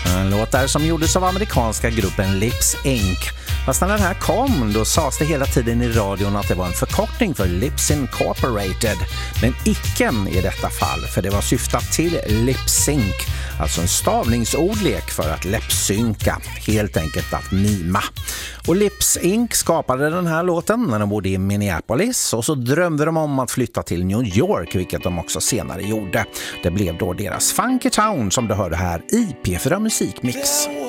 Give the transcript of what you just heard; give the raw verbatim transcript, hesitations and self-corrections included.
En låt där som gjordes av amerikanska gruppen Lips Incorporated. Fast när den här kom, då sades det hela tiden i radion att det var en förkortning för Lips Incorporated. Men icke i detta fall, för det var syftat till lip sync. Alltså en stavningsordlek för att läppsynka, helt enkelt att mima. Och Lips Incorporated skapade den här låten när de bodde i Minneapolis, och så drömde de om att flytta till New York, vilket de också senare gjorde. Det blev då deras Funky Town som du hörde här i P fyra Musikmix.